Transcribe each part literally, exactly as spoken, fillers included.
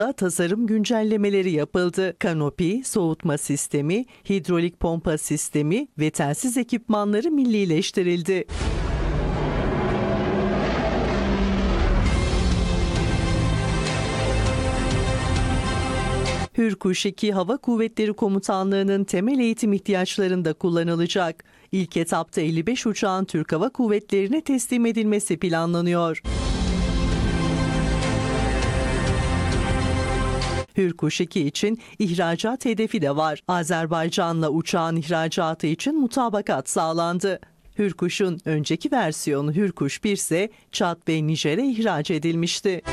tasarım güncellemeleri yapıldı. Kanopi, soğutma sistemi, hidrolik pompa sistemi ve telsiz ekipmanları millileştirildi. Hürkuş iki Hava Kuvvetleri Komutanlığı'nın temel eğitim ihtiyaçlarında kullanılacak. İlk etapta elli beş uçağın Türk Hava Kuvvetleri'ne teslim edilmesi planlanıyor. Hürkuş iki için ihracat hedefi de var. Azerbaycan'la uçağın ihracatı için mutabakat sağlandı. Hürkuş'un önceki versiyonu Hürkuş bir ise Çad ve Nijer'e ihraç edilmişti.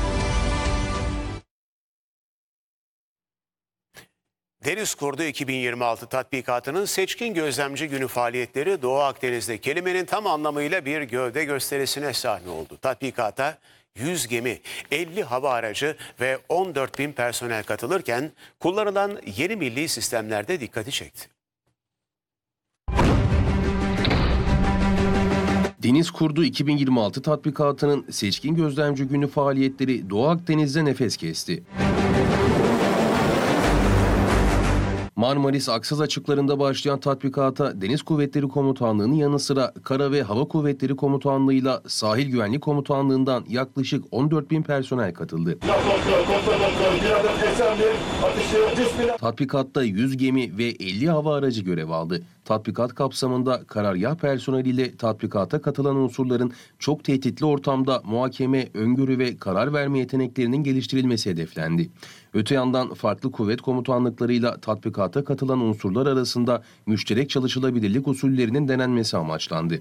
Deniz Kurdu iki bin yirmi altı tatbikatının seçkin gözlemci günü faaliyetleri Doğu Akdeniz'de kelimenin tam anlamıyla bir gövde gösterisine sahne oldu. Tatbikata yüz gemi, elli hava aracı ve on dört bin personel katılırken kullanılan yeni milli sistemlerde dikkati çekti. Deniz Kurdu iki bin yirmi altı tatbikatının seçkin gözlemci günü faaliyetleri Doğu Akdeniz'de nefes kesti. Marmaris Aksaz açıklarında başlayan tatbikata Deniz Kuvvetleri Komutanlığı'nın yanı sıra Kara ve Hava Kuvvetleri Komutanlığı'yla Sahil Güvenlik Komutanlığı'ndan yaklaşık on dört bin personel katıldı. Tatbikatta yüz gemi ve elli hava aracı görev aldı. Tatbikat kapsamında karargah personeliyle tatbikata katılan unsurların çok tehditli ortamda muhakeme, öngörü ve karar verme yeteneklerinin geliştirilmesi hedeflendi. Öte yandan farklı kuvvet komutanlıklarıyla tatbikata katılan unsurlar arasında müşterek çalışılabilirlik usullerinin denenmesi amaçlandı.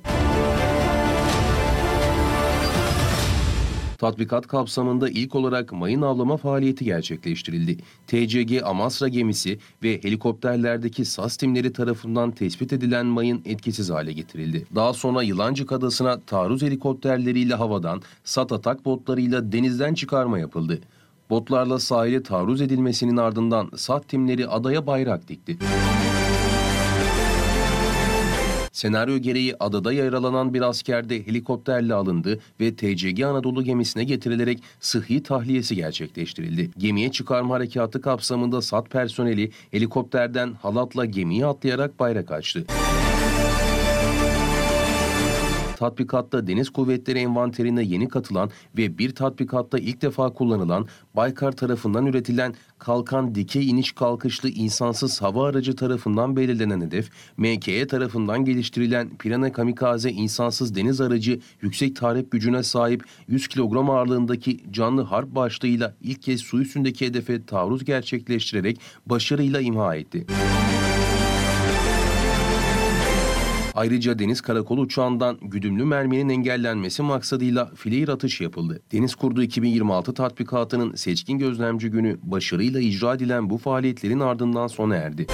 Tatbikat kapsamında ilk olarak mayın avlama faaliyeti gerçekleştirildi. T C G Amasra gemisi ve helikopterlerdeki S A S timleri tarafından tespit edilen mayın etkisiz hale getirildi. Daha sonra Yılancık Adası'na taarruz helikopterleriyle havadan, SAT atak botlarıyla denizden çıkarma yapıldı. Botlarla sahile taarruz edilmesinin ardından SAT timleri adaya bayrak dikti. Senaryo gereği adada yaralanan bir asker de helikopterle alındı ve T C G Anadolu gemisine getirilerek sıhhi tahliyesi gerçekleştirildi. Gemiye çıkarma harekatı kapsamında SAT personeli helikopterden halatla gemiye atlayarak bayrak açtı. Tatbikatta Deniz Kuvvetleri envanterine yeni katılan ve bir tatbikatta ilk defa kullanılan Baykar tarafından üretilen kalkan dikey iniş kalkışlı insansız hava aracı tarafından belirlenen hedef, M K E tarafından geliştirilen Pirana Kamikaze insansız deniz aracı yüksek tahrip gücüne sahip yüz kilogram ağırlığındaki canlı harp başlığıyla ilk kez su üstündeki hedefe taarruz gerçekleştirerek başarıyla imha etti. Ayrıca Deniz Karakolu uçağından güdümlü merminin engellenmesi maksadıyla fileir atış yapıldı. Deniz Kurdu iki bin yirmi altı tatbikatının seçkin gözlemci günü başarıyla icra edilen bu faaliyetlerin ardından sona erdi.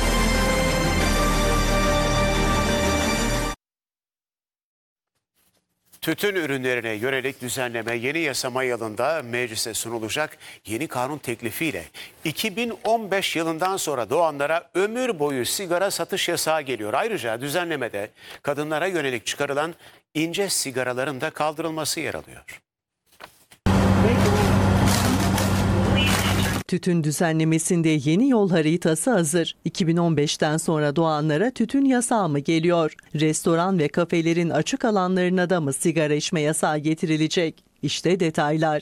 Tütün ürünlerine yönelik düzenleme yeni yasama yılında meclise sunulacak yeni kanun teklifiyle iki bin on beş yılından sonra doğanlara ömür boyu sigara satış yasağı geliyor. Ayrıca düzenlemede kadınlara yönelik çıkarılan ince sigaraların da kaldırılması yer alıyor. Tütün düzenlemesinde yeni yol haritası hazır. iki bin on beşten sonra doğanlara tütün yasağı mı geliyor? Restoran ve kafelerin açık alanlarına da mı sigara içme yasağı getirilecek? İşte detaylar.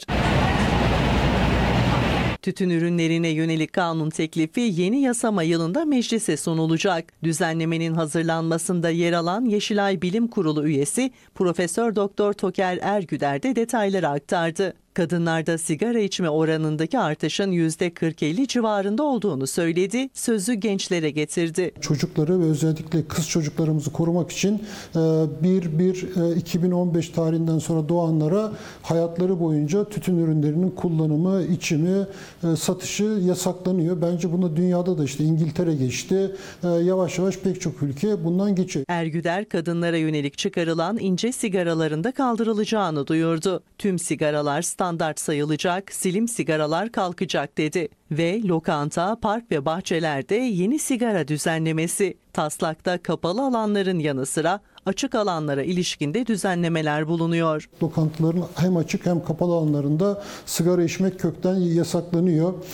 Tütün ürünlerine yönelik kanun teklifi yeni yasama yılında meclise sunulacak. Düzenlemenin hazırlanmasında yer alan Yeşilay Bilim Kurulu üyesi Profesör Doktor Toker Ergüder de detayları aktardı. Kadınlarda sigara içme oranındaki artışın yüzde kırk elli civarında olduğunu söyledi, sözü gençlere getirdi. Çocukları ve özellikle kız çocuklarımızı korumak için bir bir iki bin on beş tarihinden sonra doğanlara hayatları boyunca tütün ürünlerinin kullanımı, içimi, satışı yasaklanıyor. Bence bunu dünyada da işte İngiltere geçti. Yavaş yavaş pek çok ülke bundan geçiyor. Ergüder kadınlara yönelik çıkarılan ince sigaraların da kaldırılacağını duyurdu. Tüm sigaralar standart sayılacak, slim sigaralar kalkacak dedi. Ve lokanta, park ve bahçelerde yeni sigara düzenlemesi. Taslakta kapalı alanların yanı sıra açık alanlara ilişkinde düzenlemeler bulunuyor. Lokantaların hem açık hem kapalı alanlarında sigara içmek kökten yasaklanıyor.